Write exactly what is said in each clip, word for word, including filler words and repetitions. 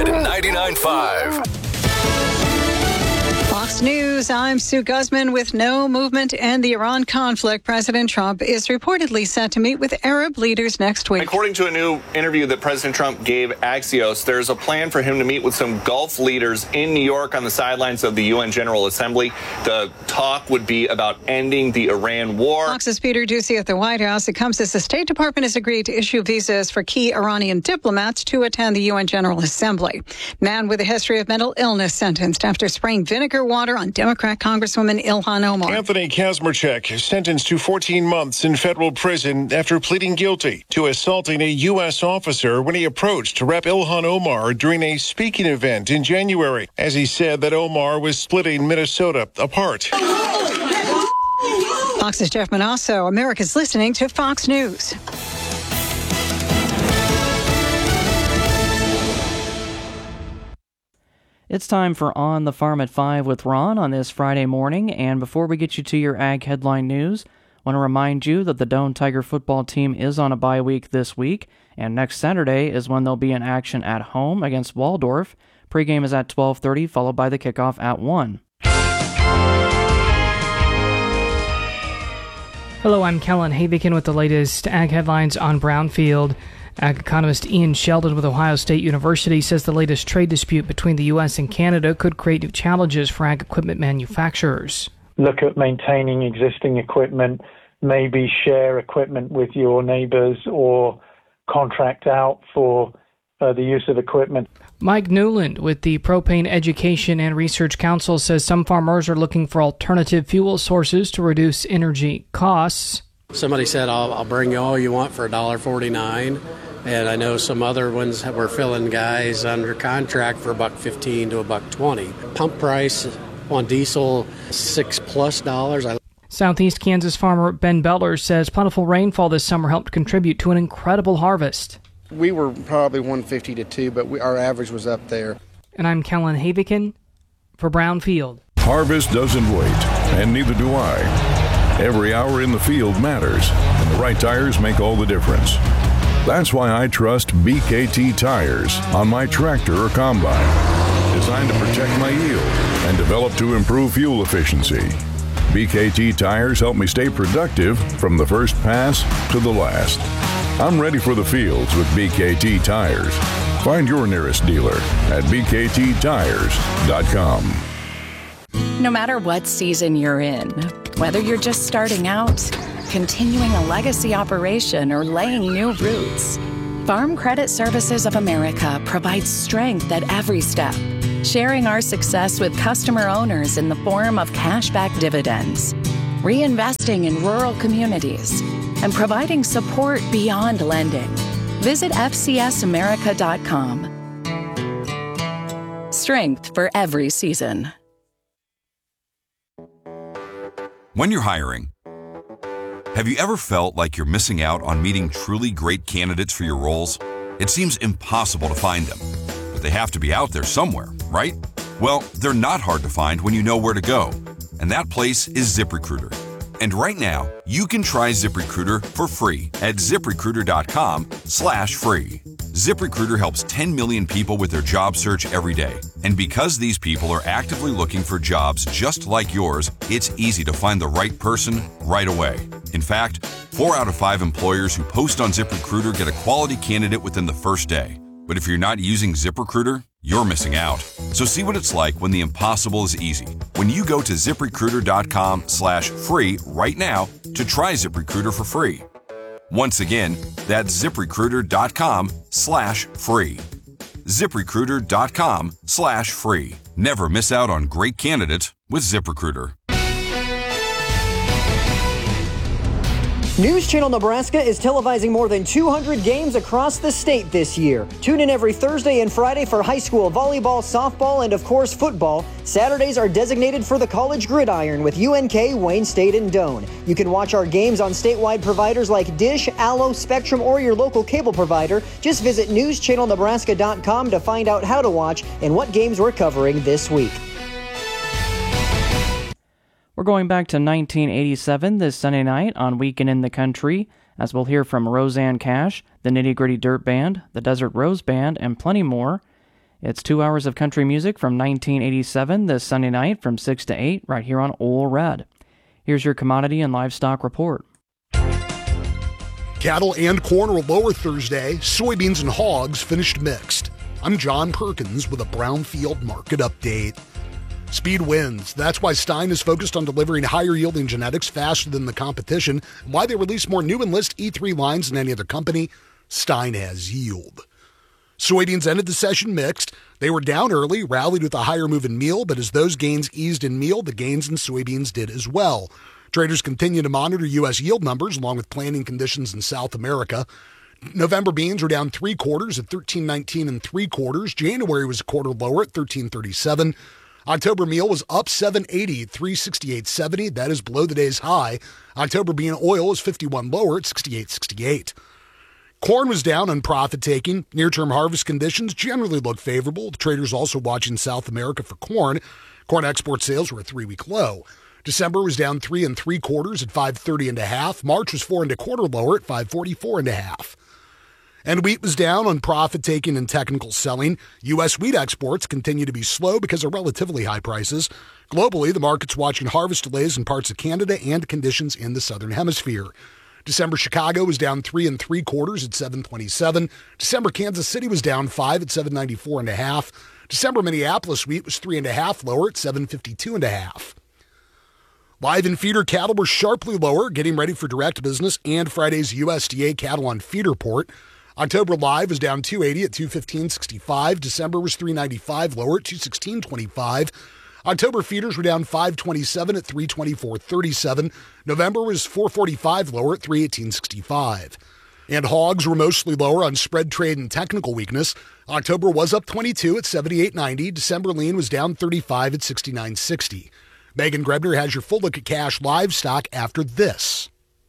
Red ninety-nine point five. Fox News, I'm Sue Guzman. With no movement in the Iran conflict, President Trump is reportedly set to meet with Arab leaders next week. According to a new interview that President Trump gave Axios, there's a plan for him to meet with some Gulf leaders in New York on the sidelines of the U N General Assembly. The talk would be about ending the Iran war. Fox's Peter Doocy at the White House. It comes as the State Department has agreed to issue visas for key Iranian diplomats to attend the U N General Assembly. Man with a history of mental illness sentenced after spraying vinegar water on Democrat Congresswoman Ilhan Omar. Anthony Kazmarchuk sentenced to fourteen months in federal prison after pleading guilty to assaulting a U S officer when he approached Rep Ilhan Omar during a speaking event in January, as he said that Omar was splitting Minnesota apart. Fox's Jeff Manasso. America's listening to Fox News. It's time for On the Farm at five with Ron on this Friday morning, and before we get you to your Ag Headline News, I want to remind you that the Doane Tiger football team is on a bye week this week, and next Saturday is when they'll be in action at home against Waldorf. Pregame is at twelve thirty, followed by the kickoff at one. Hello, I'm Kellen Havikin with the latest Ag Headlines on Brownfield. Ag economist Ian Sheldon with Ohio State University says the latest trade dispute between the U S and Canada could create new challenges for ag equipment manufacturers. Look at maintaining existing equipment, maybe share equipment with your neighbors or contract out for uh, the use of equipment. Mike Newland with the Propane Education and Research Council says some farmers are looking for alternative fuel sources to reduce energy costs. Somebody said, I'll, I'll bring you all you want for one dollar forty-nine. And I know some other ones were filling guys under contract for a buck fifteen to a buck twenty. Pump price on diesel, six plus dollars. I Southeast Kansas farmer Ben Beller says plentiful rainfall this summer helped contribute to an incredible harvest. We were probably one fifty to two, but we, our average was up there. And I'm Kellen Havikin for Brownfield. Harvest doesn't wait, and neither do I. Every hour in the field matters, and the right tires make all the difference. That's why I trust B K T tires on my tractor or combine, designed to protect my yield and developed to improve fuel efficiency. B K T tires help me stay productive from the first pass to the last. I'm ready for the fields with B K T tires. Find your nearest dealer at b k t tires dot com. No matter what season you're in, whether you're just starting out, continuing a legacy operation, or laying new roots, Farm Credit Services of America provides strength at every step, sharing our success with customer owners in the form of cashback dividends, reinvesting in rural communities, and providing support beyond lending. Visit f c s america dot com. Strength for every season. When you're hiring, have you ever felt like you're missing out on meeting truly great candidates for your roles? It seems impossible to find them, but they have to be out there somewhere, right? Well, they're not hard to find when you know where to go, and that place is ZipRecruiter. And right now, you can try ZipRecruiter for free at ZipRecruiter.com slash free. ZipRecruiter helps ten million people with their job search every day. And because these people are actively looking for jobs just like yours, it's easy to find the right person right away. In fact, four out of five employers who post on ZipRecruiter get a quality candidate within the first day. But if you're not using ZipRecruiter, you're missing out. So see what it's like when the impossible is easy. When you go to ZipRecruiter.com slash free right now to try ZipRecruiter for free. Once again, that's ZipRecruiter.com slash free. ZipRecruiter.com slash free. Never miss out on great candidates with ZipRecruiter. News Channel Nebraska is televising more than two hundred games across the state this year. Tune in every Thursday and Friday for high school volleyball, softball, and of course football. Saturdays are designated for the college gridiron with U N K, Wayne State, and Doane. You can watch our games on statewide providers like Dish, Allo, Spectrum, or your local cable provider. Just visit news channel nebraska dot com to find out how to watch and what games we're covering this week. We're going back to nineteen eighty-seven this Sunday night on Weekend in the Country, as we'll hear from Roseanne Cash, the Nitty Gritty Dirt Band, the Desert Rose Band, and plenty more. It's two hours of country music from nineteen eighty-seven this Sunday night from six to eight right here on Ole Red. Here's your commodity and livestock report. Cattle and corn were lower Thursday. Soybeans and hogs finished mixed. I'm John Perkins with a Brownfield market update. Speed wins. That's why Stein is focused on delivering higher yielding genetics faster than the competition, why they release more new Enlist E three lines than any other company. Stein has yield. Soybeans ended the session mixed. They were down early, rallied with a higher move in meal, but as those gains eased in meal, the gains in soybeans did as well. Traders continue to monitor U S yield numbers along with planting conditions in South America. November beans were down three quarters at thirteen nineteen and three quarters. January was a quarter lower at thirteen thirty-seven. October meal was up seven eighty, three sixty-eight seventy. That is below the day's high. October bean oil is fifty-one lower at sixty-eight sixty-eight. Corn was down on profit-taking. Near-term harvest conditions generally look favorable. The traders also watching South America for corn. Corn export sales were a three-week low. December was down three and three quarters at five thirty and a half. March was four and a quarter lower at five forty-four and a half. And wheat was down on profit-taking and technical selling. U S wheat exports continue to be slow because of relatively high prices. Globally, the market's watching harvest delays in parts of Canada and conditions in the southern hemisphere. December Chicago was down three and three quarters at seven twenty-seven. December Kansas City was down five at seven ninety-four and a half. December Minneapolis wheat was three and a half lower at seven fifty-two and a half. Live and feeder cattle were sharply lower, getting ready for direct business and Friday's U S D A cattle on feed report. October live was down two eighty at two fifteen sixty-five. December was three ninety-five lower at two sixteen twenty-five. October feeders were down five twenty-seven at three twenty-four thirty-seven. November was four forty-five lower at three eighteen sixty-five. And hogs were mostly lower on spread trade and technical weakness. October was up twenty-two at seventy-eight ninety. December lean was down thirty-five at sixty-nine sixty. Megan Grebner has your full look at cash livestock after this.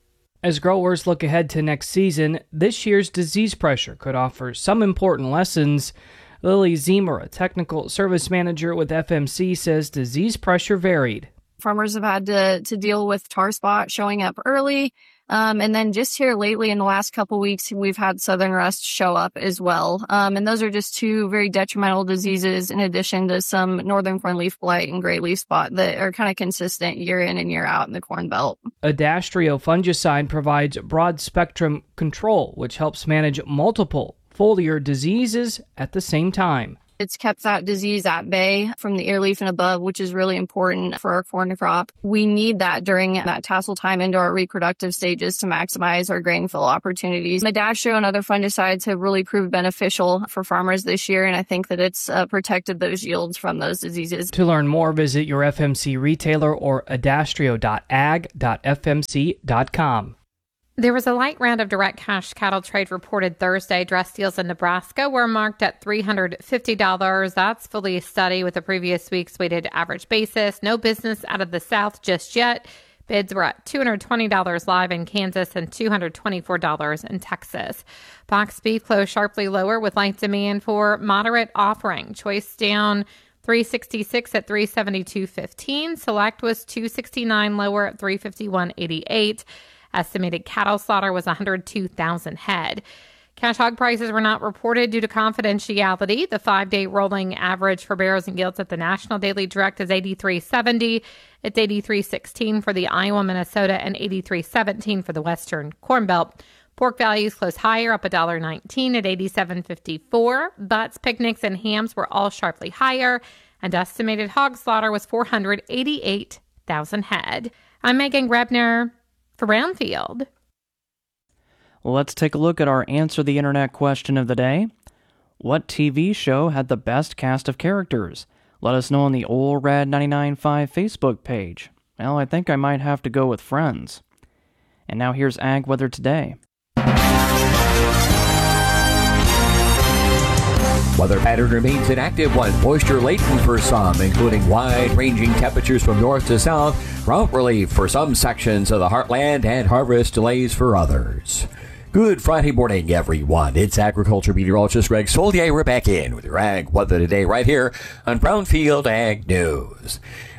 As growers look ahead to next season, this year's disease pressure could offer some important lessons. Lily Zemer, a technical service manager with F M C, says disease pressure varied. Farmers have had to, to deal with tar spot showing up early. Um, and then just here lately in the last couple weeks, we've had southern rust show up as well. Um, and those are just two very detrimental diseases in addition to some northern fern leaf blight and gray leaf spot that are kind of consistent year in and year out in the Corn Belt. Adastrio fungicide provides broad spectrum control, which helps manage multiple foliar diseases at the same time. It's kept that disease at bay from the ear leaf and above, which is really important for our corn crop. We need that during that tassel time into our reproductive stages to maximize our grain fill opportunities. Adastrio and other fungicides have really proved beneficial for farmers this year, and I think that it's uh, protected those yields from those diseases. To learn more, visit your F M C retailer or adastrio dot ag dot f m c dot com. There was a light round of direct cash cattle trade reported Thursday. Dress deals in Nebraska were marked at three hundred fifty dollars. That's fully steady with the previous week's weighted average basis. No business out of the South just yet. Bids were at two hundred twenty dollars live in Kansas and two hundred twenty-four dollars in Texas. Box beef closed sharply lower with light demand for moderate offering. Choice down three sixty-six at three seventy-two fifteen. Select was two sixty-nine lower at three fifty-one eighty-eight. Estimated cattle slaughter was one hundred two thousand head. Cash hog prices were not reported due to confidentiality. The five-day rolling average for barrows and gilts at the National Daily Direct is eighty-three seventy. It's eighty-three sixteen for the Iowa, Minnesota, and eighty-three seventeen for the Western Corn Belt. Pork values closed higher, up one dollar nineteen at eighty-seven fifty-four. Butts, picnics, and hams were all sharply higher, and estimated hog slaughter was four hundred eighty-eight thousand head. I'm Megan Grebner for Brownfield. Let's take a look at our Answer the Internet question of the day. What T V show had the best cast of characters? Let us know on the Ole Red ninety-nine point five Facebook page. Well, I think I might have to go with Friends. And now here's Ag Weather Today. Weather pattern remains an active one. Moisture latent for some, including wide-ranging temperatures from north to south, drought relief for some sections of the heartland, and harvest delays for others. Good Friday morning, everyone. It's agriculture meteorologist Greg Solier. We're back in with your Ag Weather Today right here on Brownfield Ag News.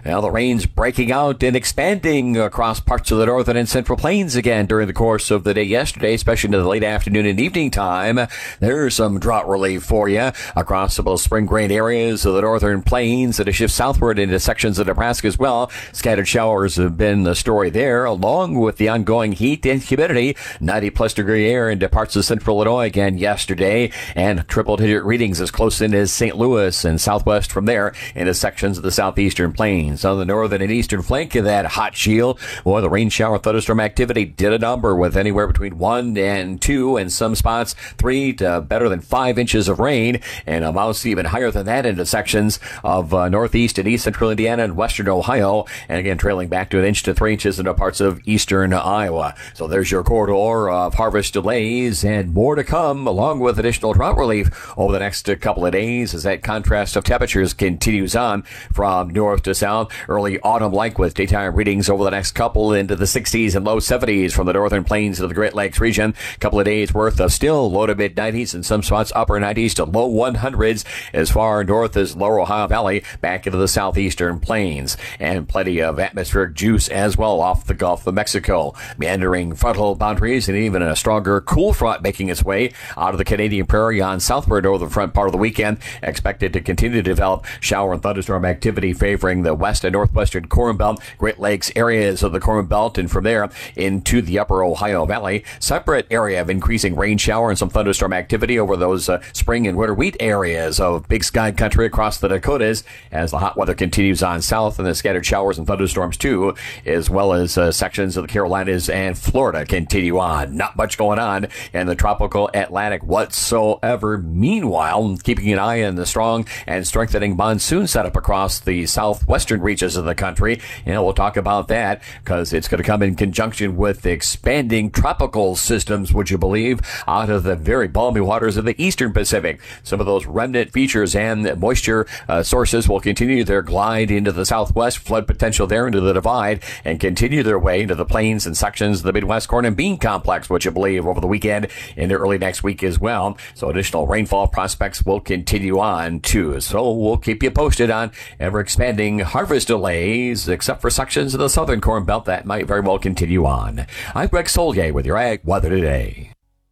Now the rain's breaking out and expanding across parts of the northern and central plains again during the course of the day yesterday, especially into the late afternoon and evening time. There's some drought relief for you across some of those spring grain areas of the northern plains that have shifted southward into sections of Nebraska as well. Scattered showers have been the story there, along with the ongoing heat and humidity. ninety plus degree air into parts of central Illinois again yesterday, and triple digit readings as close in as Saint Louis and southwest from there into sections of the southeastern plains. On the northern and eastern flank of that hot shield, boy, the rain shower thunderstorm activity did a number with anywhere between one and two, and some spots three to better than five inches of rain, and amounts even higher than that into sections of uh, northeast and east central Indiana and western Ohio, and again trailing back to an inch to three inches into parts of eastern Iowa. So there's your corridor of harvest delays and more to come, along with additional drought relief over the next couple of days as that contrast of temperatures continues on from north to south. Early autumn-like with daytime readings over the next couple into the sixties and low seventies from the northern plains of the Great Lakes region. A couple of days worth of still low to mid nineties and some spots upper nineties to low hundreds as far north as lower Ohio Valley back into the southeastern plains. And plenty of atmospheric juice as well off the Gulf of Mexico. Meandering frontal boundaries and even a stronger cool front making its way out of the Canadian prairie on southward over the front part of the weekend. Expected to continue to develop shower and thunderstorm activity favoring the west and northwestern Corn Belt, Great Lakes areas of the Corn Belt, and from there into the upper Ohio Valley. Separate area of increasing rain shower and some thunderstorm activity over those uh, spring and winter wheat areas of Big Sky country across the Dakotas as the hot weather continues on south, and the scattered showers and thunderstorms too, as well as uh, sections of the Carolinas and Florida continue on. Not much going on in the tropical Atlantic whatsoever. Meanwhile, keeping an eye on the strong and strengthening monsoon setup across the southwestern reaches of the country, and we'll talk about that because it's going to come in conjunction with expanding tropical systems, would you believe, out of the very balmy waters of the eastern Pacific. Some of those remnant features and moisture uh, sources will continue their glide into the southwest, flood potential there into the divide, and continue their way into the plains and sections of the Midwest corn and bean complex, would you believe, over the weekend into early next week as well. So additional rainfall prospects will continue on too. So we'll keep you posted on ever-expanding harvest delays, except for sections of the southern Corn Belt that might very well continue on. I'm Greg Solier with your Ag Weather Today.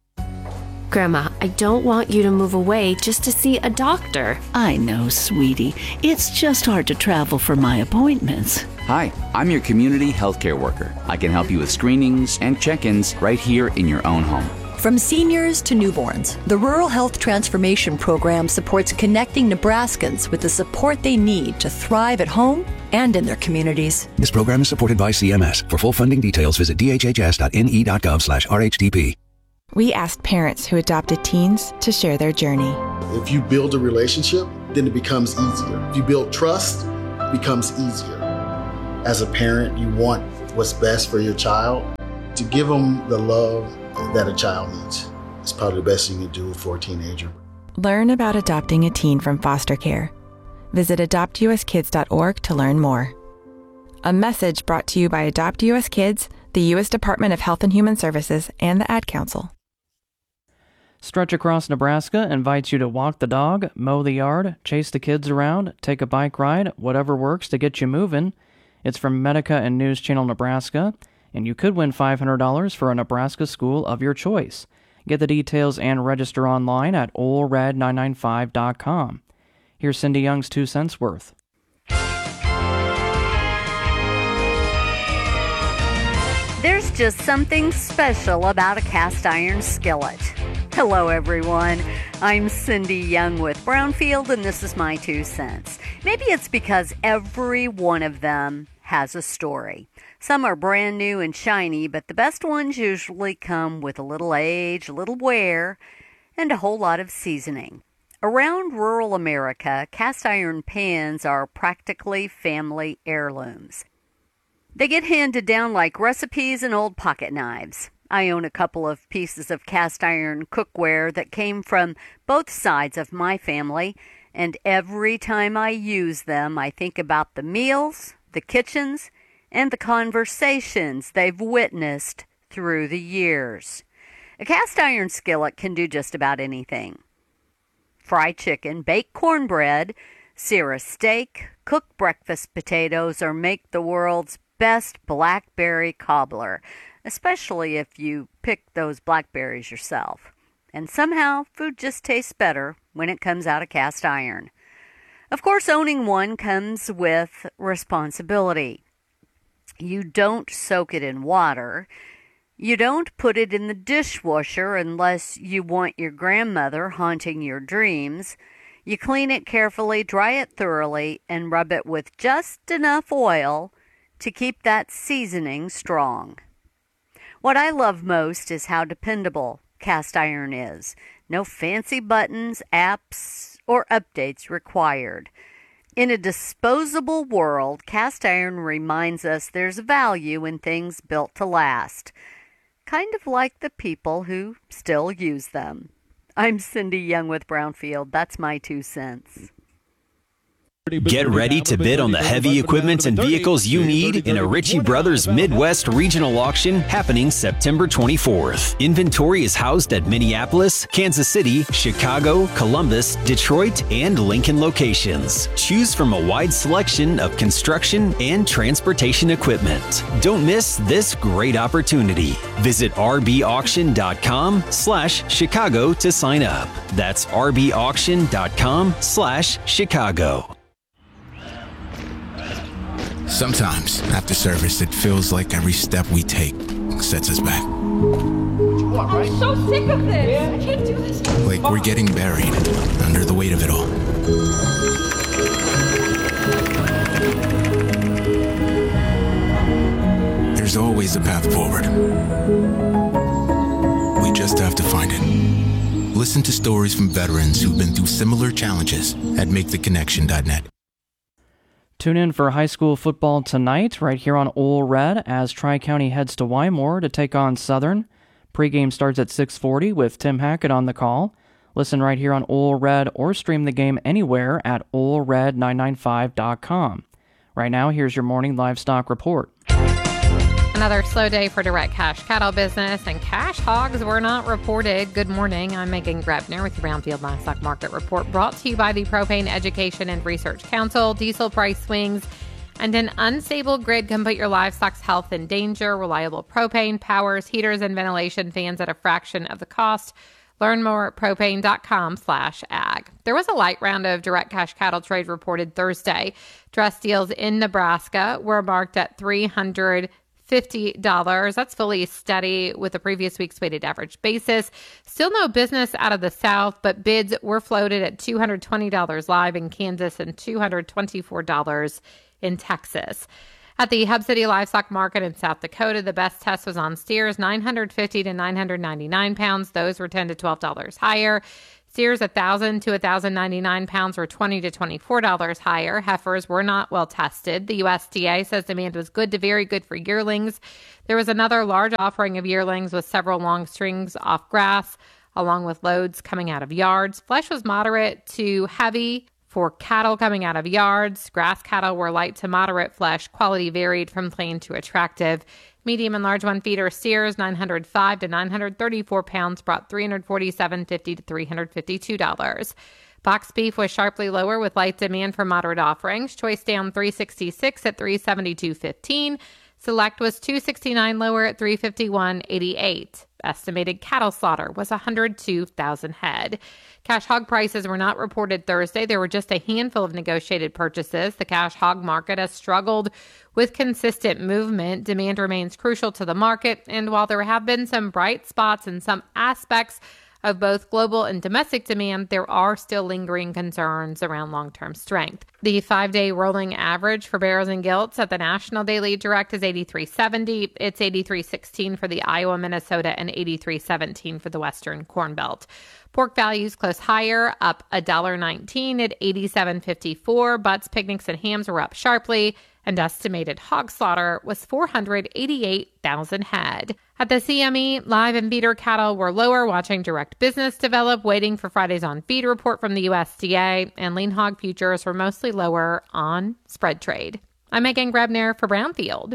Grandma, I don't want you to move away just to see a doctor. I know, sweetie. It's just hard to travel for my appointments. Hi, I'm your community healthcare worker. I can help you with screenings and check-ins right here in your own home. From seniors to newborns, the Rural Health Transformation Program supports connecting Nebraskans with the support they need to thrive at home and in their communities. This program is supported by C M S. For full funding details, visit d h h s dot n e dot gov slash r h d p. We asked parents who adopted teens to share their journey. If you build a relationship, then it becomes easier. If you build trust, it becomes easier. As a parent, you want what's best for your child. To give them the love that a child needs is probably the best thing you can do for a teenager. Learn about adopting a teen from foster care. Visit adopt u s kids dot org to learn more. A message brought to you by Adopt U S Kids, the U S Department of Health and Human Services, and the Ad Council. Stretch Across Nebraska invites you to walk the dog, mow the yard, chase the kids around, take a bike ride, whatever works to get you moving. It's from Medica and News Channel Nebraska, and you could win five hundred dollars for a Nebraska school of your choice. Get the details and register online at ole red nine nine five dot com. Here's Cindy Young's two cents worth. There's just something special about a cast iron skillet. Hello, everyone. I'm Cindy Young with Brownfield, and this is my two cents. Maybe it's because every one of them has a story. Some are brand new and shiny, but the best ones usually come with a little age, a little wear, and a whole lot of seasoning. Around rural America, cast iron pans are practically family heirlooms. They get handed down like recipes and old pocket knives. I own a couple of pieces of cast iron cookware that came from both sides of my family, and every time I use them, I think about the meals, the kitchens, and the conversations they've witnessed through the years. A cast iron skillet can do just about anything. Fry chicken, bake cornbread, sear a steak, cook breakfast potatoes or make the world's best blackberry cobbler, especially if you pick those blackberries yourself. And somehow, food just tastes better when it comes out of cast iron. Of course, owning one comes with responsibility. You don't soak it in water. You don't put it in the dishwasher unless you want your grandmother haunting your dreams. You clean it carefully, dry it thoroughly, and rub it with just enough oil to keep that seasoning strong. What I love most is how dependable cast iron is. No fancy buttons, apps, or updates required. In a disposable world, cast iron reminds us there's value in things built to last. Kind of like the people who still use them. I'm Cindy Young with Brownfield. That's my two cents. Get ready to bid on the heavy equipment and vehicles you need in a Ritchie Brothers Midwest Regional Auction happening September twenty-fourth. Inventory is housed at Minneapolis, Kansas City, Chicago, Columbus, Detroit, and Lincoln locations. Choose from a wide selection of construction and transportation equipment. Don't miss this great opportunity. Visit r b auction dot com slash Chicago to sign up. That's r b auction dot com slash Chicago. Sometimes, after service, it feels like every step we take sets us back. I'm so sick of this. I can't do this. Like we're getting buried under the weight of it all. There's always a path forward. We just have to find it. Listen to stories from veterans who've been through similar challenges at make the connection dot net. Tune in for high school football tonight right here on Ole Red as Tri-County heads to Wymore to take on Southern. Pregame starts at six forty with Tim Hackett on the call. Listen right here on Ole Red or stream the game anywhere at ole red nine nine five dot com. Right now, here's your morning livestock report. Another slow day for direct cash cattle business, and cash hogs were not reported. Good morning. I'm Megan Grebner with your Brownfield Livestock Market Report, brought to you by the Propane Education and Research Council. Diesel price swings and an unstable grid can put your livestock's health in danger. Reliable propane powers heaters and ventilation fans at a fraction of the cost. Learn more at propane dot com slash ag. There was a light round of direct cash cattle trade reported Thursday. Dress deals in Nebraska were marked at three hundred fifty dollars. That's fully steady with the previous week's weighted average basis. Still no business out of the South, but bids were floated at two hundred twenty dollars live in Kansas and two hundred twenty-four dollars in Texas. At the Hub City Livestock Market in South Dakota, the best test was on steers, nine hundred fifty to nine hundred ninety-nine pounds. Those were ten to twelve dollars higher. Steers one thousand to one thousand ninety-nine pounds were twenty to twenty-four dollars higher. Heifers were not well tested. The U S D A says demand was good to very good for yearlings. There was another large offering of yearlings with several long strings off grass, along with loads coming out of yards. Flesh was moderate to heavy for cattle coming out of yards. Grass cattle were light to moderate flesh. Quality varied from plain to attractive. Medium and large one feeder steers, nine hundred five to nine hundred thirty-four pounds, brought three hundred forty-seven fifty to three hundred fifty-two dollars. Box beef was sharply lower with light demand for moderate offerings. Choice down three sixty-six at three seventy-two fifteen. Select was two sixty-nine lower at three fifty-one eighty-eight. Estimated cattle slaughter was one hundred two thousand head. Cash hog prices were not reported Thursday. There were just a handful of negotiated purchases. The cash hog market has struggled with consistent movement. Demand remains crucial to the market, and while there have been some bright spots in some aspects of both global and domestic demand, there are still lingering concerns around long-term strength. The five-day rolling average for barrows and gilts at the National Daily Direct is eighty-three seventy. It's eighty-three sixteen for the Iowa, Minnesota, and eighty-three seventeen for the Western Corn Belt. Pork values close higher, up one dollar nineteen at eighty-seven fifty-four. Butts, picnics, and hams were up sharply, and estimated hog slaughter was four hundred eighty-eight thousand head. At the C M E, live and feeder cattle were lower, watching direct business develop, waiting for Friday's on-feed report from the U S D A, and lean hog futures were mostly lower on spread trade. I'm Megan Grebner for Brownfield.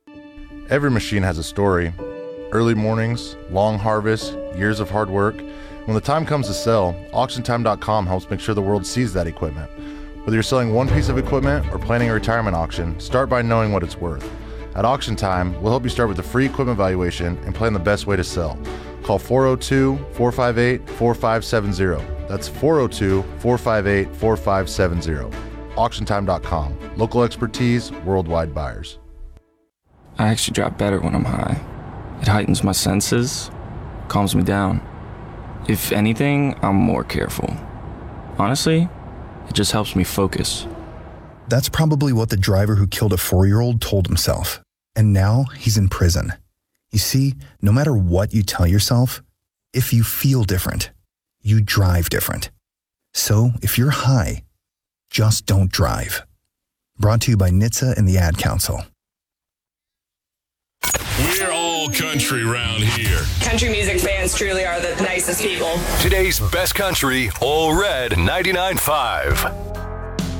Every machine has a story. Early mornings, long harvests, years of hard work. When the time comes to sell, auction time dot com helps make sure the world sees that equipment. Whether you're selling one piece of equipment or planning a retirement auction, start by knowing what it's worth. At Auction Time, we'll help you start with a free equipment valuation and plan the best way to sell. Call four oh two, four five eight, four five seven zero. That's four oh two, four five eight, four five seven zero. auction time dot com. Local expertise, worldwide buyers. I actually drive better when I'm high. It heightens my senses, calms me down. If anything, I'm more careful. Honestly, it just helps me focus. That's probably what the driver who killed a four-year-old told himself. And now he's in prison. You see, no matter what you tell yourself, if you feel different, you drive different. So if you're high, just don't drive. Brought to you by N H T S A and the Ad Council. We're all country round here. Country music fans truly are the nicest people. Today's best country, All Red ninety-nine point five.